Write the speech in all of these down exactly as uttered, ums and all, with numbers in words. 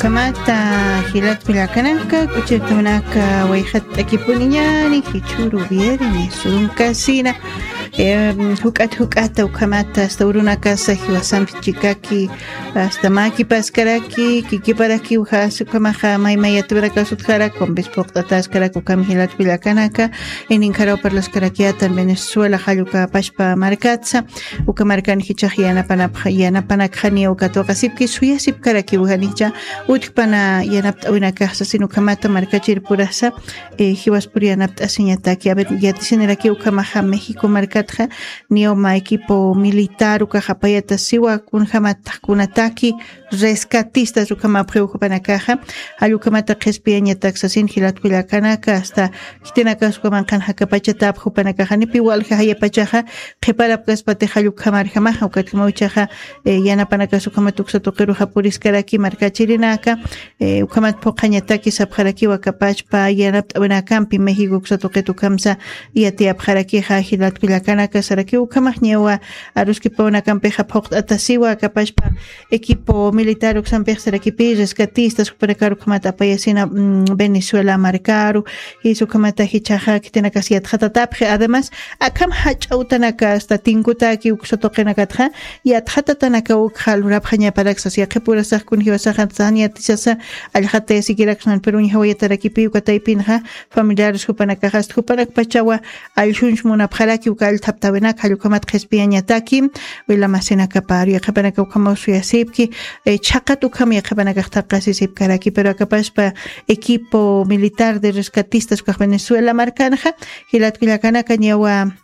Ukamata hilat pilakanaka kuchirtunaka wayhat akipuniñani hichuru vierni surunkasina hukat hukata ukamata hasta urunaka sahiwasampi chikaki hasta maki paskaraki kikiparaki uhasu kamaja maymayatubraka suthara con bispoktatas karaka ukam hilat pilakanaka eninkaro por los karakiata en Venezuela haluka pashpa markatsa ukamarkan hichaj yanapanap yanapanakjani ukatoka sipki suyasip karaki uhanija Utkpana yanapt awinaka sinu kamata markachir purasa eh hiwaspuri yanapt asiñataki a ver ya tisinera que ukamaja México markatja nioma equipo militar ukajapayata siwa kun hamata kunataki rescatistas ukamapre ukapanakaja alukamata qespiaña taxasin hilatkuila kanaka hasta kitinaka ukamankan hakapachata ukapanakaja ni piwalja hayapachaja qeparapkas pateja ukamarjamaja ukatmauchaja yanapanaka ukamatuxa toqiru hapuriskaraki markachirinaka eh ukamat poqañataki sapjaraki wakapachpa yanapt awinakampi México kusatoqetu kamsa yati apjaraki hilatkuila kanaka saraki ukamajñewa aruski pawnakampeja poqtatasiwa kapachpa equipo militar uxampej sarakipi rescatistas kupanakaru kamata apayasina Venezuela marcaru y su kamata hichaja kitenakasiat hatatapje además akam hachautanaka hasta tinkutaki uxatoqenakatja y atjatatanaka ukjalurapjaña paraxasia qepurasaj kun hiwasaj Tania tisasa aljate siquiera que Perú ni hawaya tarakipi ukataipinja familiares hupanakajas hupanak pachawa alshunch munapjaraki ukal taptabenak halukamat qespiañataki wila masena kapari qapanaka ukamausuya sipki chaqat ukam yaqapanaka taqasi sipkaraki pero akapaspa equipo militar de rescatistas ka Venezuela marcanja hilatkilakanaka ñawa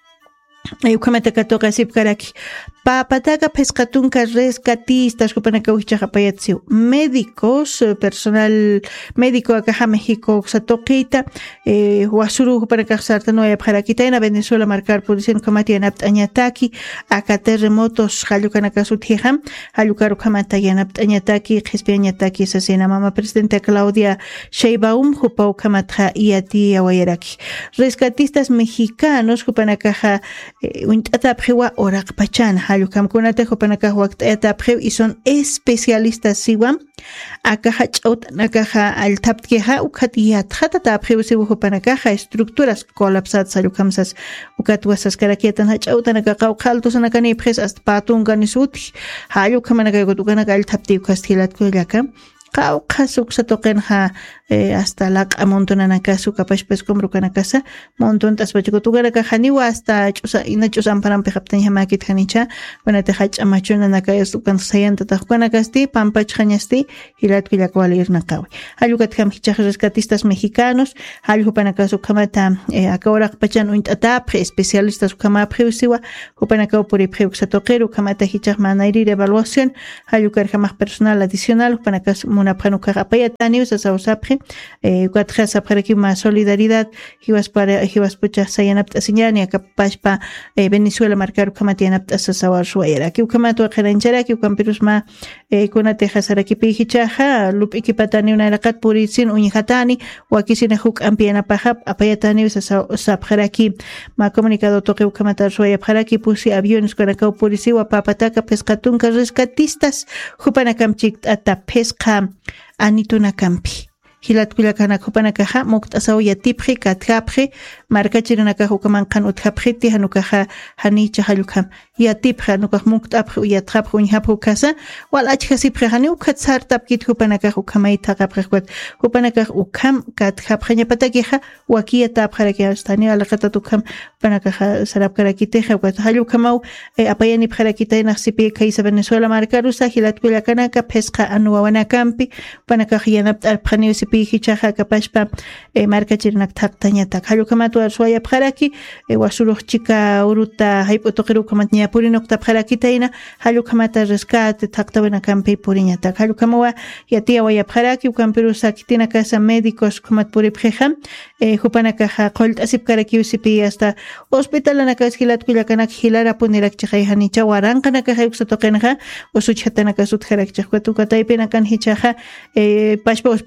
ukamata katoqa sipkaraki papataka pescatunca rescatistas kupanaka uhichaqapayatsiw médicos personal médico acá México satoqita eh wasuru kupanaka sartano yapjarakita en Venezuela marcar policía kamati yanapt añataki acá terremotos halukanaka sutiham halukaru kamata yanapt añataki qespiañataki sasena mama presidenta Claudia Sheinbaum hupau kamata yati awayaraki rescatistas mexicanos kupanaka untata phewa oraqpachan Kamkunate Hopanaka Wakta y son especialistas siwam acá hachautanaka al taptkeja ukatia tratata preusibu Hopanaka estructuras colapsadas alukamsas ukatuasas karakiatan hachautanaka qawqaltos anakani pres hasta patunganisuti halukamanaka gotukanaka al tapti kastilat kullaka qawqasuk satoqenja hasta la amontonanaka su kapashpes komrukanakasa montón taspachukutugaraka haniwa hasta chusa ina chusan paran pejaptanya makit hanicha bueno te hach amachunanaka estukan sayanta tajkanakasti pampach hanyasti hilat kilakwali irnakawi halukat kam hichaj rescatistas mexicanos halupanaka su kamata akawra pachan untata especialistas kama preusiwa hupanaka por preuxatoqeru kamata hichaj manairi de evaluación halukar jamás personal adicional hupanaka munapanuka apayatani usasawsapre eh cuatro sapraki más solidaridad hiwas para hiwas pucha sayanap asiñani akapashpa Venezuela marcar kamatianap asasawar suera ki kamato akharanchara ki kampirusma eh kunate hasaraki pihichaja lup ikipatani una rakat purisin uñhatani wakisina huk ampiana pahap apayatani usasapjaraki ma comunicado toque kamata suya pharaki pusi aviones con acá purisi wa papataka pescatunca rescatistas hupanakamchik ata pesca anituna campi hilatkuilakana kupanakaja muktasaw yatipri katkapri markachirinaka hukamankan uthapriti hanukaja hanicha halukam yatipra nukah muktapri uyatrapri uñhapri ukasa wal achkasipri hani ukatsartapkit hupanaka hukamaytaqapri hupanaka ukam katkapri ñapatakija wakiyatapjaraki astani alaqatatukam hupanakaja sarapkarakiteja halukamaw apayanipjarakitaynaq sipi kaysa Venezuela markarusa hilatkuilakanaka pesqa anuwawanakampi hupanaka yanapt'arpjani pihichaja kapashpa markachirnak taqtañata halukamatu arsuaya pharaki wasuruq chika uruta haypotoqiru kamatña purinok tapharakitaina halukamata rescate taqtawena kampi puriñata halukamawa yatia waya pharaki ukampiru sakitina casa médicos kamat puri pheja hupanaka qolt asip karaki usipi hasta hospital anakas hilat kullakanak hilara punirak chayhani chawaranqana ka hayuksatoqenja usuchatana kasut kharak chaqatu kataypina kan hichaja pashpa hospital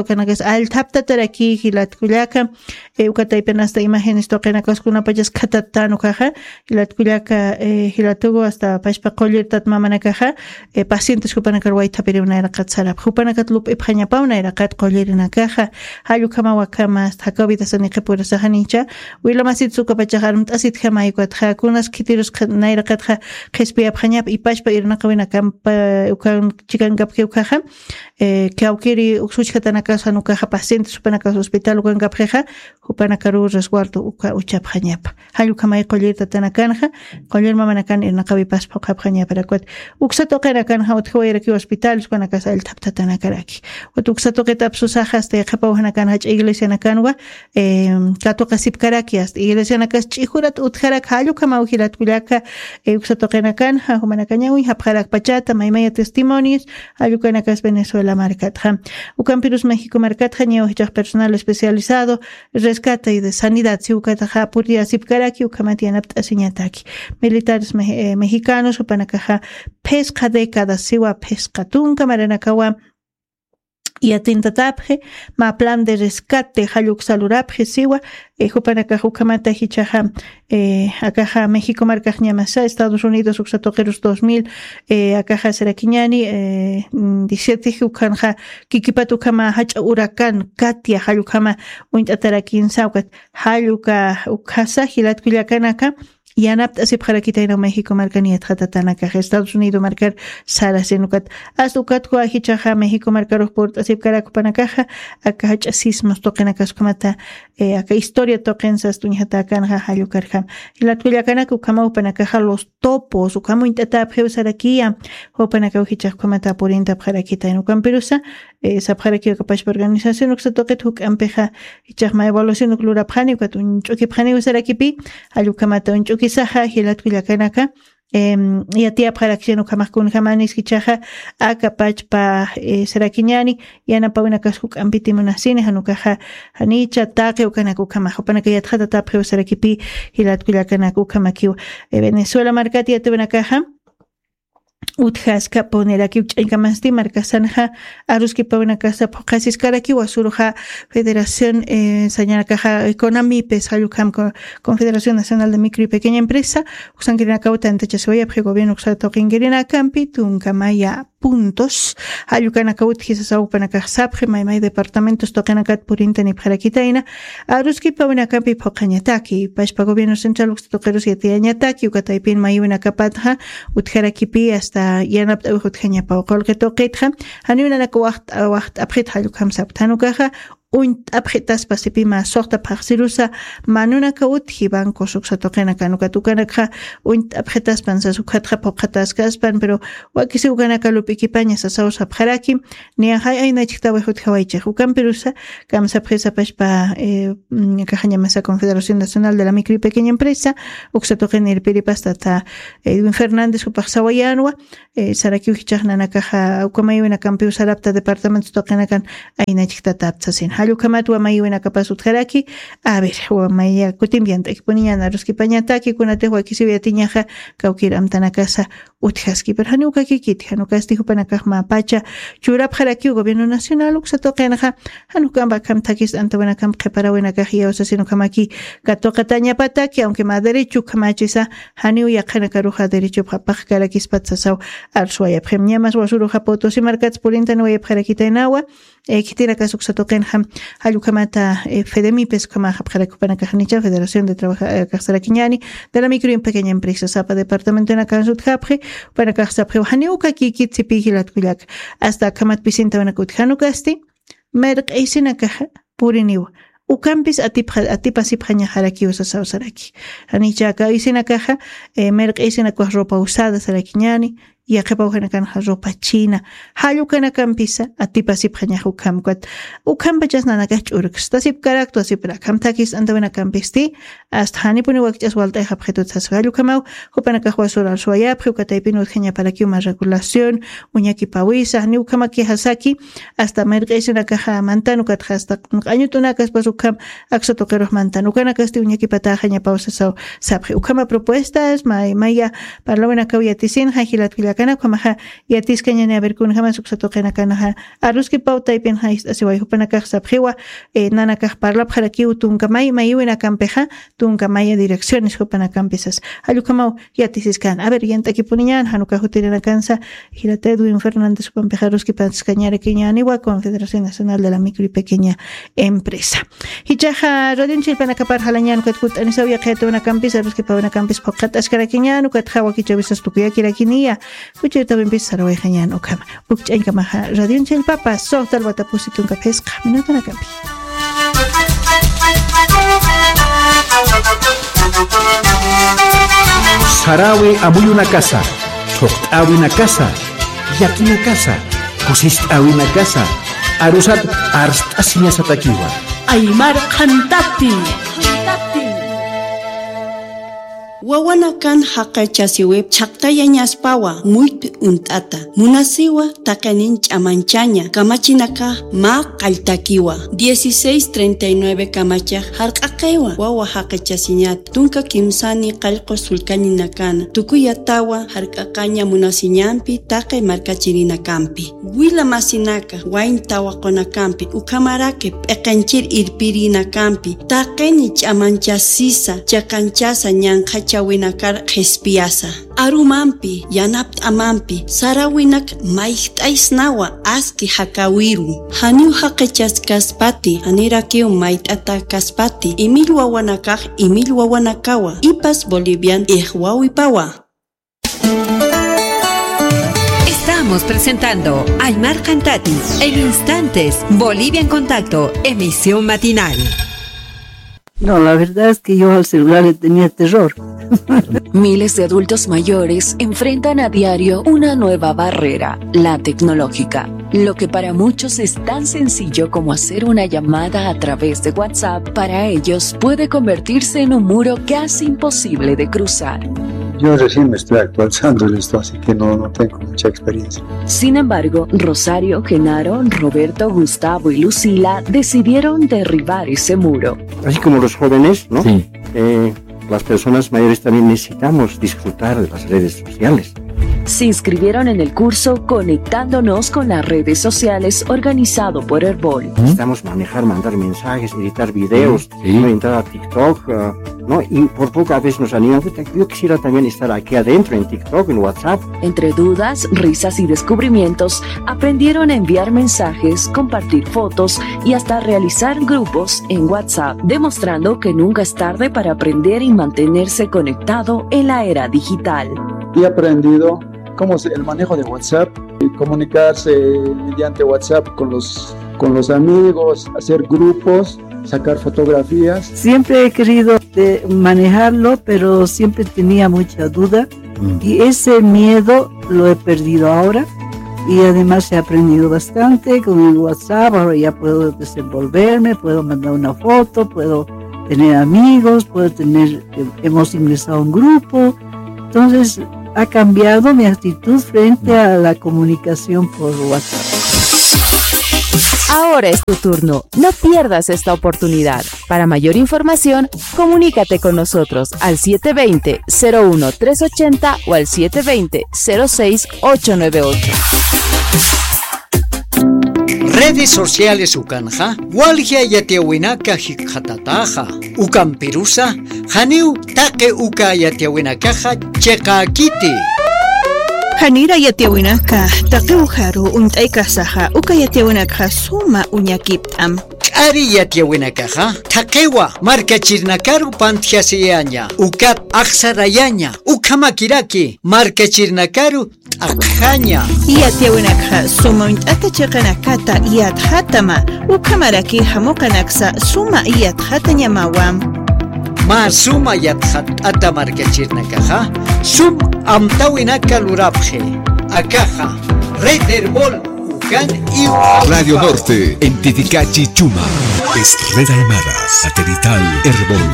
toqenakas altapta taraki hilatkullaka ukataypin hasta imágenes toqenakas kunapachas katatanu kaja hilatkullaka hilatugu hasta pashpa qollirtat mamanakaja pacientes hupanakar waytapiri unayrakat sarap hupanakat lup iphañapa unayrakat qollirinacaja halu kama wakama hasta COVID saniqi purasajanicha wilamasit sukapachajarum t'asit jamaykuatja kunas kitirus nayraqatja qhispia phañap ipashpa irnaqawina kampa ukan chikankapki ukaja kawkiri uksuchkatanakas hanukaja pacientes supanakas hospital ukankapjeja hupanakaru resguardo uka uchapjañapa halu kamay qollirta tanakanja qollir mamanakan irnaqawi paspa uqapjañapa rakwat uksatoqerakanja utjawiraki hospital supanakas altapta tanakaraki wat uksatoqeta apsusaja hasta qhapawhanakan hach iglesia nakanwa katoqa sipkaraki hasta iglesia nakas ch'ijurat utjarak halu kama ujirat kullaka uksatoqenakan humanakañawi hapjarak pachata maymaya testimonios halu kanakas Venezuela markatja ukampirus México markatja ñawhchaq personal especializado rescate y de sanidad si ukataja puria sipkaraki ukamatianap t'asiñataki militares mexicanos upanakaja pesca década siwa pesca tunka maranakawa y atintatapje ma plan de rescate haluk salurapje siwa eh, hupanaka hukamata hichaja eh, akaja México markaj ñamasa Estados Unidos uksatoqerus dos mil eh, akaja serakiñani eh, diecisiete hukanja kikipatu kama hacha huracán Katia halukama uint'atarakin sawkat haluka ukasa hilat kullakanaka yanap asip harakitaina México marcaniat hatatanaka Estados Unidos marcar sara senukat astukat ko ahichaja México marcar port asip karak panakaja aka sismos toqenakas kamata eh, aka historia toqensas tuñhata kanja halukarja hilatkullakana kama panakaja los topos ukamo intata pheusarakia hopanaka uhichaj kamata porinta harakitaina kamperusa eh, sabharaki kapash organización uksatoqet huk ampeja hichaj ma evaluación uklura phani katun chuki phani usarakipi halukamata unchuki Saha hilatkullakanaka em yatia prakseno kamakun jamanis kichaja akapach pa serakiñani yana pawina kasuk ambitimunasine hanukaja hanicha taqe ukanaku kamajo panaka yatjata tapje serakipi hilatkullakanaku kamakiu Venezuela markati atbenakaja utjaska poneraki uchaykamasti markasanja aruski pawina kasa pokasis karaki wasuruja Federación eh, Sañarakaja Economy Pesalukam Confederación Nacional de Micro y Pequeña Empresa usankirina kauta antechaswaya pre gobierno usato kingirina campi tunkamaya puntos hayukana kaut hisasau panakasapje maymay departamentos tokenakat purinten ipharakitaina aruski pawina campi pokañataki pashpa gobierno central ustokerus yatiañataki ukataypin mayuna kapatja utjarakipi hasta yanap utjanya pawqolqeto qitja hanuna nak waqt waqt aprit halukam saptanukaja unt apjitas pasipima soqta paqsirusa manuna kaut hibanko suksatoqena kanukatukanaqa unt apjitas pansas ukhatqa poqatas kaspan pero wakisi ukanaka lupikipaña sasaus apjaraki ni hay ayna chiktawe hutkawaiche ukampirusa kamsa presa pashpa eh kajaña mesa Confederación Nacional de la Micro y Pequeña Empresa uksatoqena irpiripasta ta Edwin Fernández upaqsawayanwa eh saraki uhichaqnanakaja ukamayuna kampi usarapta departamento toqenakan ayna chiktataaptsasin halukamat wa mayuna kapasut haraki a ver wa maya kutimbianta ikponiana ruski pañataki kunate wa kisibiatiñaja kawkiram tanakasa utjaski pero hanuka kikiti hanukasti hupanakaj mapacha churap haraki gobierno nacional uksatoqenaja hanukamba kam takis antawana kam preparawena kajiya osasino kamaki katokataña pataki aunque ma derecho kamachisa haniu yaqana karuja derecho papaj karakis patsasaw arsuaya premiamas wasuruja potosi markats purintan wa parakitainawa eh kitira kasuksatoqenja halukamata Fedemipes kama hapjarakupanacaja Federación de Trabajadores de la Micro y Pequeña Empresa Sapa Departamento de Nacansut Japre para Casapre Haniuka Kiki Tipihilat Kulak hasta Kamat Pisinta Vanakuthanukasti Merk Isinakaja Puriniu Ukampis atip atipasip haña haraki usa sausaraki Hanichaka Isinakaja Merk Isinakwa ropa usada sarakiñani y akapawhanakan ropa china halukana kampisa atipasip hañaju kamkwat ukampachas nanakaj ch'urkas tasip karaktu asip rakam takis andawena kampisti hasta hanipuni wakchas walta hapjetut sasgalukamaw hupanakaj wasural suayapje ukataypin utjeña para que uma regulación uñaki pawisa ni ukamaki hasaki hasta merqesinakaja mantanukat hasta añutunakas pasukam aksotoqeros mantanukanakasti uñaki patajaña pausa saw sapje ukama propuestas may maya parlawena kawiyatisin hajilat kana kamaha yatis kanya ver kun jamás uksato kana kana aruski pauta y pen hais asiwai hupana kah sabjiwa nana kah parla bharaki utunka mai mai wena kampeja tunka maya direcciones hupana kampesas alukamau yatis kan a ver yanta kipuniñan hanuka hutirena kansa hirate Edwin Fernández Pampeja Ruski Panskañare Kiñaniwa Confederación Nacional de la Micro y Pequeña Empresa hichaja rodin chilpanakapar halañan kutkut anisawya qeta una campis Ruski pa una campis poqat askarakiñan ukat hawa kichavisas tukuya kirakinia kuchita bimpis saraway hañan ukama ukchain kamaha rodin chilpapa sohtal watapusitun kapesqa minuto na campi Sarawi amuy una casa Toqtawi una casa Yaki una casa Kusishtawi una casa Arusat arstasiña satakiwa Aymar Khantati Wawanakan haqachasiweb chaqtaya ñaspawa muyt untata munasiwa taqanin ch'amanchaña kamachinaka ma qaltakiwa dieciséis treinta y nueve kamacha harqaqewa wawa haqachasiñata tunka kimsani qalqo sulkaninakana tukuyatawa harqaqaña munasiñampi taqay markachirinakampi wila masinaka waintawa qonakampi ukamarake p'eqanchir irpirinakampi taqayni ch'amanchasisa chaqanchasa ñanqacha winakar qhispiyasa arumampi yanapt'amampi sarawinak mayht'aysnawa aski hakawiru haniw haqechas kaspati anirakiw mayt'ata kaspati imil wawanakaq imil wawanakawa ipas bolivian ihwawipawa. Estamos presentando Aymar Khantati en instantes Bolivia en Contacto, emisión matinal. No, la verdad es que yo al celular le tenía terror. Miles de adultos mayores enfrentan a diario una nueva barrera, la tecnológica. Lo que para muchos es tan sencillo como hacer una llamada a través de WhatsApp, para ellos puede convertirse en un muro casi imposible de cruzar. Yo recién me estoy actualizando en esto, así que no, no tengo mucha experiencia. Sin embargo, Rosario, Genaro, Roberto, Gustavo y Lucila decidieron derribar ese muro. Así como los jóvenes, ¿no? Sí. Eh, las personas mayores también necesitamos disfrutar de las redes sociales. Se inscribieron en el curso Conectándonos con las redes sociales, organizado por Herbol. Necesitamos manejar, mandar mensajes, editar videos, sí. ¿no? Entrar a TikTok, uh, ¿no? Y por poco a veces nos animan. Yo quisiera también estar aquí adentro en TikTok, en WhatsApp. Entre dudas, risas y descubrimientos, aprendieron a enviar mensajes, compartir fotos y hasta realizar grupos en WhatsApp, demostrando que nunca es tarde para aprender y mantenerse conectado en la era digital. Y he aprendido cómo es el manejo de WhatsApp, y comunicarse mediante WhatsApp con los, con los amigos, hacer grupos, sacar fotografías. Siempre he querido de manejarlo, pero siempre tenía mucha duda mm. y ese miedo lo he perdido ahora. Y además he aprendido bastante con el WhatsApp. Ahora ya puedo desenvolverme, puedo mandar una foto, puedo tener amigos, puedo tener, hemos ingresado a un grupo. Entonces ha cambiado mi actitud frente a la comunicación por WhatsApp. Ahora es tu turno. No pierdas esta oportunidad. Para mayor información, comunícate con nosotros al siete dos cero, cero uno tres ocho cero o al siete dos cero, cero seis ocho nueve ocho. Redes sociales ukanja, walhia yatiawinaka hikhatataja, ukampirusa, haniu take uka yatiawinakaja chekakiti. Hanira yatiawinaka, take uharu untaikasaja, uka yatiawinakaja suma uñakiptam. Ari yatiawinakaja, takewa, markachirnakaru pantjasiyaña, ukap aksarayaña, ukamakiraki, markachirnakaru akhaña. Yatiawinakja suma untatachiqanakata yathatama, ukamaraki hamuqanaksa suma yathatanyamawam. Ma suma yathat atamarkachirnakaja, sum amtawinaka lurapje, akaja, Red Herbol. Radio Norte, en Titicachi, Chuma. Es Red Aymara, satelital Herbol.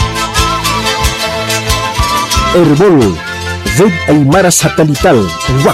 Herbol, Red Aymara satelital.